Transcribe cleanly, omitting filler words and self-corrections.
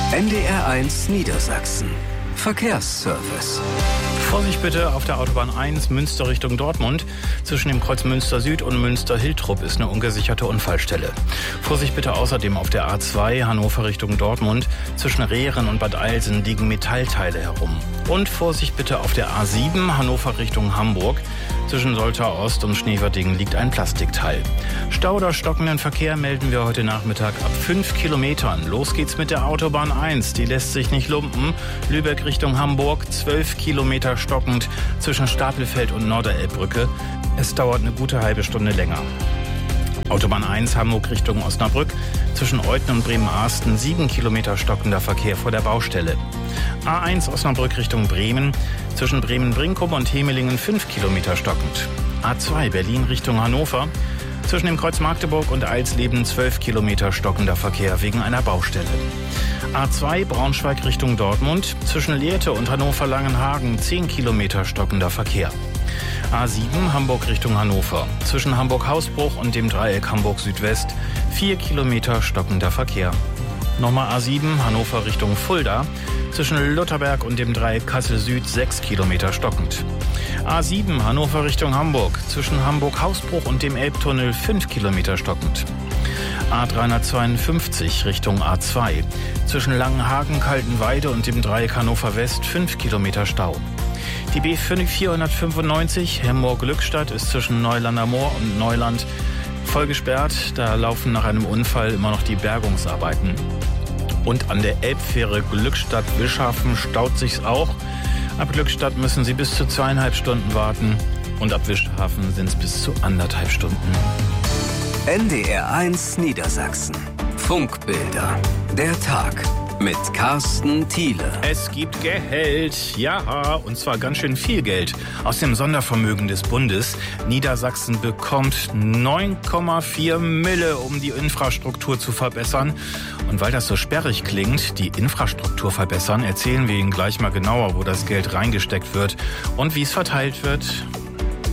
NDR1 Niedersachsen. Verkehrsservice. Vorsicht bitte auf der Autobahn 1 Münster Richtung Dortmund. Zwischen dem Kreuz Münster Süd und Münster Hiltrup ist eine ungesicherte Unfallstelle. Vorsicht bitte außerdem auf der A2 Hannover Richtung Dortmund. Zwischen Rehren und Bad Eilsen liegen Metallteile herum. Und Vorsicht bitte auf der A7 Hannover Richtung Hamburg. Zwischen Soltau Ost und Schneverdingen liegt ein Plastikteil. Stau oder stockenden Verkehr melden wir heute Nachmittag ab 5 Kilometern. Los geht's mit der Autobahn 1. Die lässt sich nicht lumpen. Lübeck Richtung Hamburg, 12 Kilometer stockend zwischen Stapelfeld und Norderelbbrücke. Es dauert eine gute halbe Stunde länger. Autobahn 1 Hamburg Richtung Osnabrück. Zwischen Euthen und Bremen-Arsten 7 Kilometer stockender Verkehr vor der Baustelle. A1 Osnabrück Richtung Bremen. Zwischen Bremen-Brinkum und Hemelingen 5 Kilometer stockend. A2 Berlin Richtung Hannover. Zwischen dem Kreuz Magdeburg und Eilsleben 12 Kilometer stockender Verkehr wegen einer Baustelle. A2 Braunschweig Richtung Dortmund. Zwischen Lehrte und Hannover-Langenhagen 10 Kilometer stockender Verkehr. A7 Hamburg Richtung Hannover. Zwischen Hamburg-Hausbruch und dem Dreieck Hamburg-Südwest 4 Kilometer stockender Verkehr. Nochmal A7 Hannover Richtung Fulda. Zwischen Lutherberg und dem Dreieck Kassel-Süd 6 Kilometer stockend. A7 Hannover Richtung Hamburg. Zwischen Hamburg-Hausbruch und dem Elbtunnel 5 Kilometer stockend. A352 Richtung A2. Zwischen Langenhagen, Kaltenweide und dem Dreieck Hannover West 5 Kilometer Stau. Die B495 Hemmoor-Glückstadt ist zwischen Neulander Moor und Neuland voll gesperrt. Da laufen nach einem Unfall immer noch die Bergungsarbeiten. Und an der Elbfähre Glückstadt-Wischhafen staut sich's auch. Ab Glückstadt müssen Sie bis zu 2,5 Stunden warten. Und ab Wischhafen sind es bis zu 1,5 Stunden. NDR1 Niedersachsen. Funkbilder. Der Tag. Mit Carsten Thiele. Es gibt Geld, ja, und zwar ganz schön viel Geld aus dem Sondervermögen des Bundes. Niedersachsen bekommt 9,4 Mille, um die Infrastruktur zu verbessern. Und weil das so sperrig klingt, die Infrastruktur verbessern, erzählen wir Ihnen gleich mal genauer, wo das Geld reingesteckt wird und wie es verteilt wird.